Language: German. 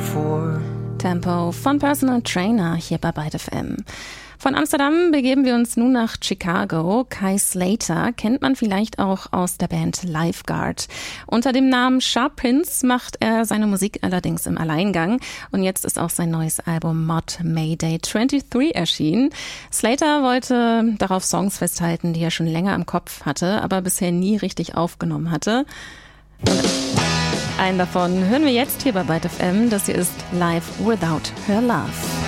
before. Tempo von Personal Trainer hier bei Byte FM. Von Amsterdam begeben wir uns nun nach Chicago. Kai Slater kennt man vielleicht auch aus der Band Lifeguard. Unter dem Namen Sharp Prince macht er seine Musik allerdings im Alleingang. Und jetzt ist auch sein neues Album Mod Mayday 23 erschienen. Slater wollte darauf Songs festhalten, die er schon länger im Kopf hatte, aber bisher nie richtig aufgenommen hatte. Und einen davon hören wir jetzt hier bei Byte FM. Das hier ist Live Without Her Love.